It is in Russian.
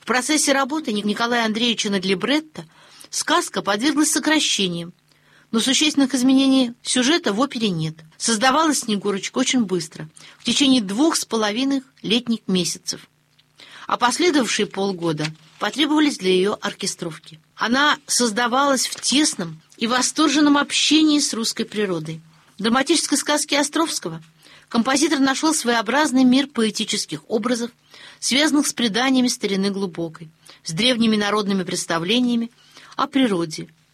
процессе работы Николая Андреевича над либретто сказка подверглась сокращениям, но существенных изменений сюжета в опере нет. Создавалась «Снегурочка» очень быстро, в течение 2,5 летних месяцев, а последовавшие полгода потребовались для ее оркестровки. Она создавалась в тесном и восторженном общении с русской природой. В драматической сказке Островского композитор нашел своеобразный мир поэтических образов, связанных с преданиями старины глубокой, с древними народными представлениями о природе